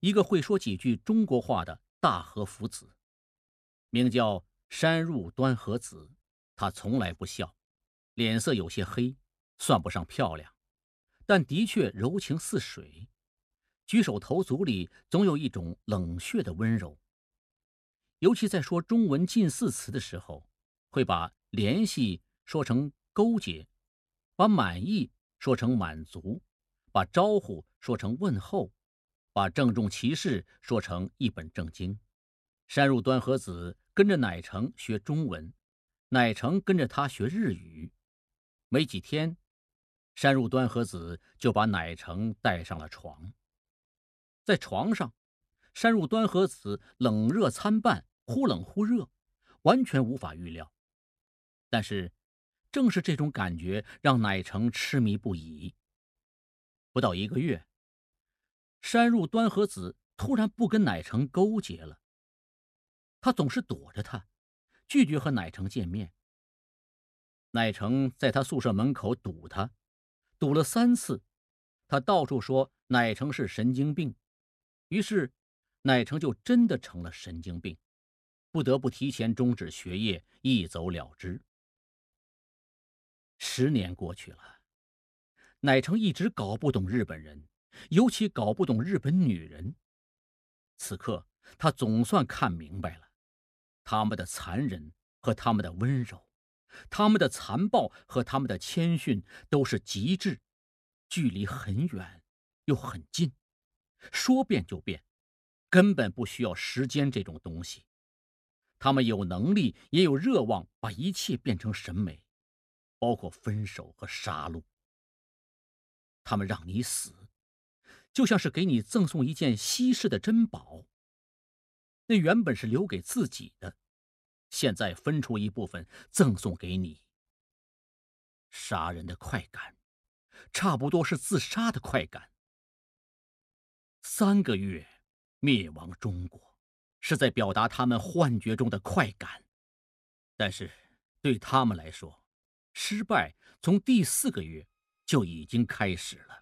一个会说几句中国话的大和福子，名叫山入端和子。他从来不笑，脸色有些黑，算不上漂亮，但的确柔情似水，举手投足里总有一种冷血的温柔。尤其在说中文近似词的时候，会把联系说成勾结，把满意说成满足，把招呼说成问候，把郑重其事说成一本正经。山入端和子跟着乃成学中文，乃成跟着他学日语。没几天，山入端和子就把乃成带上了床。在床上，山入端和子冷热参半，忽冷忽热，完全无法预料。但是正是这种感觉让乃成痴迷不已。不到1个月，山入端和子突然不跟乃成勾结了，他总是躲着他，拒绝和乃成见面。乃成在他宿舍门口堵他，堵了3次，他到处说乃成是神经病，于是乃成就真的成了神经病，不得不提前终止学业，一走了之。10年过去了，乃成一直搞不懂日本人，尤其搞不懂日本女人。此刻他总算看明白了，他们的残忍和他们的温柔，他们的残暴和他们的谦逊都是极致，距离很远又很近，说变就变，根本不需要时间这种东西。他们有能力也有热望把一切变成审美，包括分手和杀戮。他们让你死，就像是给你赠送一件稀世的珍宝，那原本是留给自己的，现在分出一部分赠送给你。杀人的快感，差不多是自杀的快感。3个月灭亡中国，是在表达他们幻觉中的快感，但是对他们来说，失败从第4个月就已经开始了。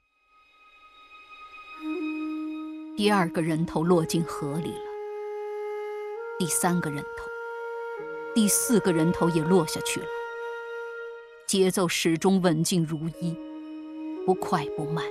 第2个人头落进河里了，第3个人头，第4个人头也落下去了。节奏始终稳静如一，不快不慢。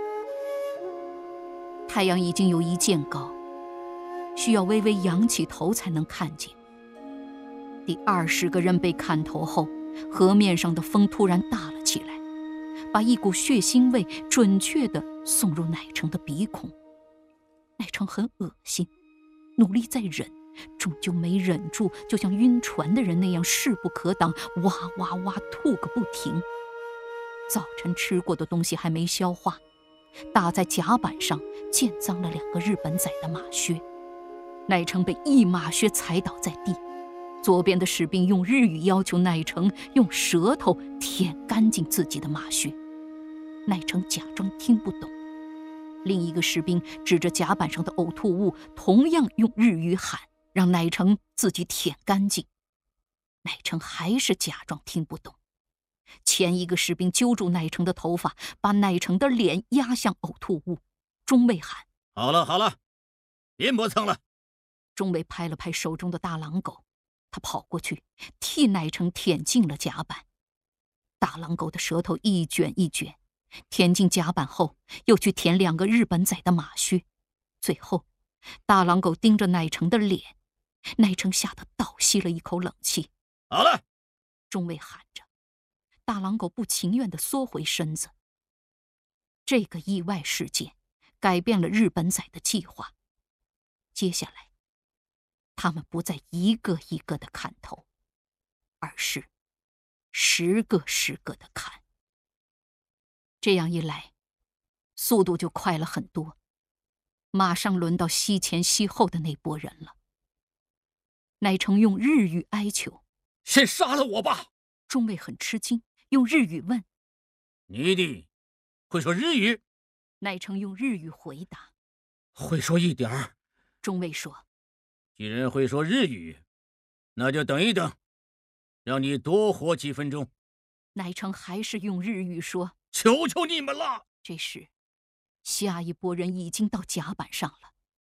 太阳已经有1箭高，需要微微仰起头才能看见。第20个人被砍头后，河面上的风突然大了起来，把一股血腥味准确地送入乃成的鼻孔。乃成很恶心，努力在忍，终究没忍住，就像晕船的人那样势不可挡，哇哇哇吐个不停。早晨吃过的东西还没消化，打在甲板上溅脏了2个日本仔的马靴。乃成被一马靴踩倒在地，左边的士兵用日语要求乃成用舌头舔干净自己的马靴。乃成假装听不懂。另一个士兵指着甲板上的呕吐物，同样用日语喊，让乃成自己舔干净。乃成还是假装听不懂。前一个士兵揪住乃成的头发，把乃成的脸压向呕吐物。中尉喊： 好了好了，别磨蹭了。 中尉拍了拍手中的大狼狗，他跑过去替乃成舔进了甲板。大狼狗的舌头一卷一卷，舔进甲板后，又去舔2个日本仔的马靴。最后，大狼狗盯着乃成的脸，乃成吓得倒吸了一口冷气。 好了， 中尉喊着。大狼狗不情愿地缩回身子。这个意外事件改变了日本仔的计划。接下来，他们不再一个一个的砍头，而是10个10个的砍。这样一来，速度就快了很多，马上轮到西前西后的那拨人了。乃成用日语哀求： 先杀了我吧。 中尉很吃惊，用日语问： 你的会说日语？ 乃成用日语回答： 会说一点儿。 中尉说： 既然会说日语，那就等一等，让你多活几分钟。 乃成还是用日语说： 求求你们了。 这时，下一拨人已经到甲板上了。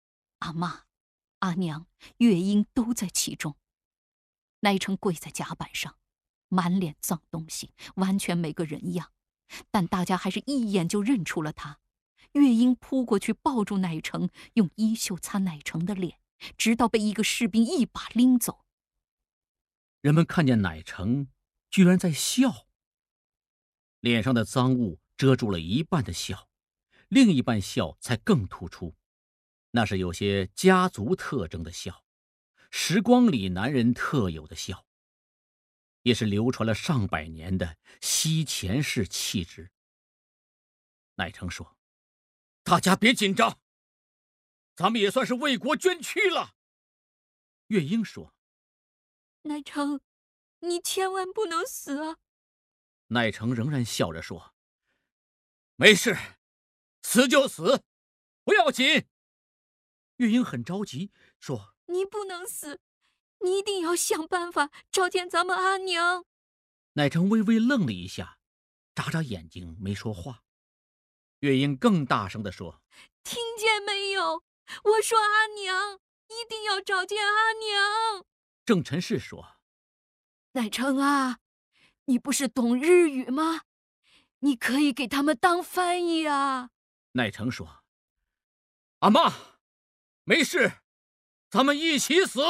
阿嬷、阿娘、月英都在其中。乃成跪在甲板上，满脸脏东西，完全没个人样，但大家还是一眼就认出了他。月英扑过去抱住乃成，用衣袖擦乃成的脸，直到被一个士兵一把拎走。 人们看见乃成居然在笑，脸上的脏物遮住了一半的笑，另一半笑才更突出，那是有些家族特征的笑，时光里男人特有的笑，也是流传了上百年的西前式气质。乃成说：“大家别紧张，咱们也算是为国捐躯了。”月英说：“ 乃成，你千万不能死啊！” 乃成仍然笑着说：“没事，死就死，不要紧。”月英很着急，说：“ 你不能死，你一定要想办法找见咱们阿娘。” 乃成微微愣了一下，眨眨眼睛没说话。月英更大声地说：“ 听见没有？我说阿娘，一定要找见阿娘。” 郑陈氏说：“ 乃成啊，你不是懂日语吗？你可以给他们当翻译啊。” 乃成说：“阿嬷，没事，咱们一起死。”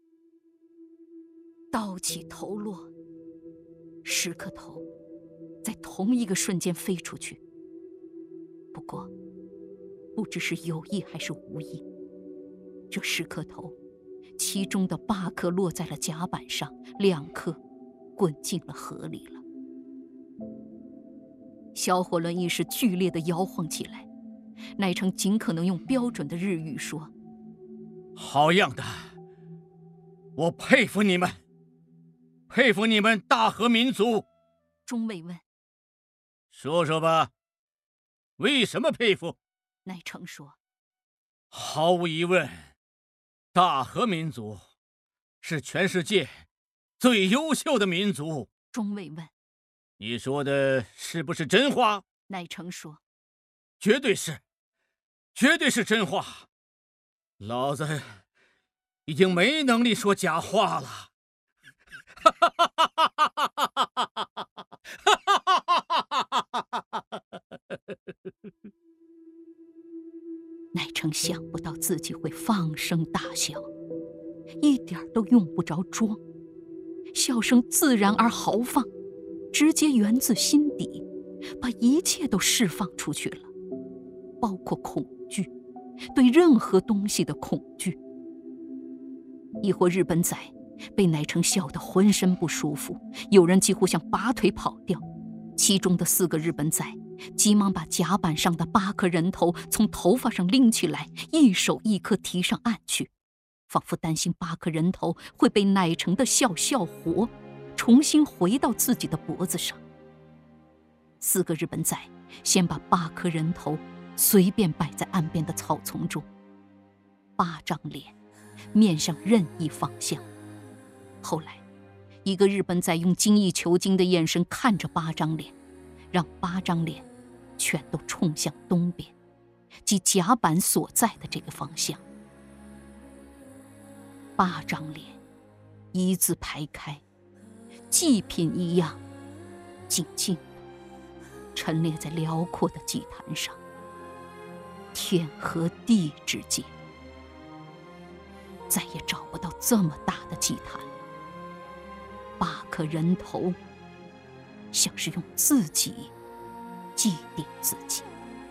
刀起头落，10颗头在同一个瞬间飞出去。不过，不知是有意还是无意，这10颗头，其中的8颗落在了甲板上，2颗滚进了河里了。小火轮一时剧烈地摇晃起来，乃成尽可能用标准的日语说：“ 好样的，我佩服你们，佩服你们大和民族。” 中尉问：“ 说说吧，为什么佩服？” 乃成说：“ 毫无疑问，大和民族是全世界最优秀的民族。” 中尉问：“ 你说的是不是真话？” 乃成说：“ 绝对是，绝对是真话。老子已经没能力说假话了。 乃成想不到自己会放声大笑，一点都用不着装，笑声自然而豪放，直接源自心底，把一切都释放出去了，包括恐惧，对任何东西的恐惧。一伙日本仔被乃成笑得浑身不舒服，有人几乎想拔腿跑掉，其中的4个日本仔急忙把甲板上的8颗人头从头发上拎起来，一手一颗提上岸去，仿佛担心8颗人头会被乃成的笑笑活，重新回到自己的脖子上。4个日本仔先把8颗人头随便摆在岸边的草丛中，8张脸面向任意方向。后来一个日本仔用精益求精的眼神看着8张脸，让8张脸全都冲向东边，即甲板所在的这个方向。8张脸一字排开，祭品一样静静地陈列在辽阔的祭坛上。天和地之间，再也找不到这么大的祭坛。8颗人头像是用自己祭奠自己。